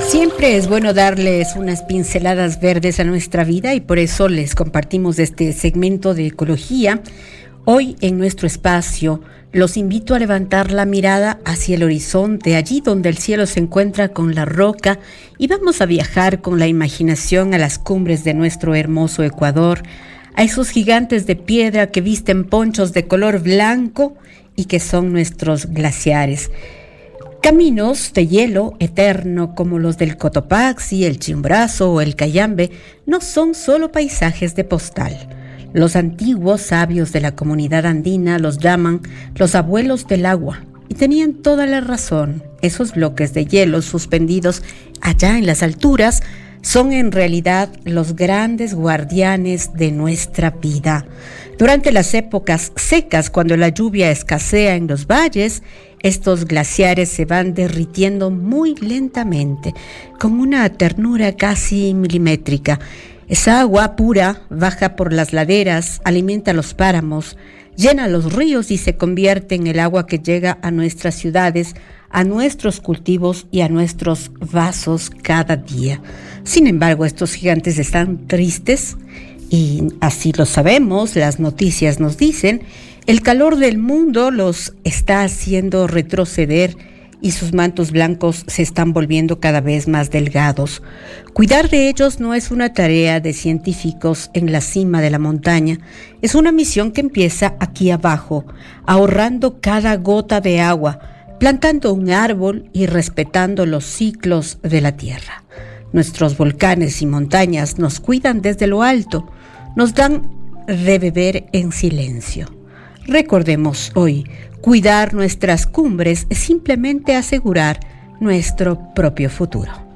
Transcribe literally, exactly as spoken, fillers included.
Siempre es bueno darles unas pinceladas verdes a nuestra vida y por eso les compartimos este segmento de ecología. Hoy en nuestro espacio los invito a levantar la mirada hacia el horizonte, allí donde el cielo se encuentra con la roca, y vamos a viajar con la imaginación a las cumbres de nuestro hermoso Ecuador, a esos gigantes de piedra que visten ponchos de color blanco y que son nuestros glaciares. Caminos de hielo eterno como los del Cotopaxi, el Chimborazo o el Cayambe no son solo paisajes de postal. Los antiguos sabios de la comunidad andina los llaman los abuelos del agua, y tenían toda la razón. Esos bloques de hielo suspendidos allá en las alturas son en realidad los grandes guardianes de nuestra vida. Durante las épocas secas, cuando la lluvia escasea en los valles, estos glaciares se van derritiendo muy lentamente, con una ternura casi milimétrica. Esa agua pura baja por las laderas, alimenta los páramos, llena los ríos y se convierte en el agua que llega a nuestras ciudades, a nuestros cultivos y a nuestros vasos cada día. Sin embargo, estos gigantes están tristes y así lo sabemos, las noticias nos dicen. El calor del mundo los está haciendo retroceder y sus mantos blancos se están volviendo cada vez más delgados. Cuidar de ellos no es una tarea de científicos en la cima de la montaña, es una misión que empieza aquí abajo, ahorrando cada gota de agua, plantando un árbol y respetando los ciclos de la tierra. Nuestros volcanes y montañas nos cuidan desde lo alto, nos dan de beber en silencio. Recordemos hoy, cuidar nuestras cumbres es simplemente asegurar nuestro propio futuro.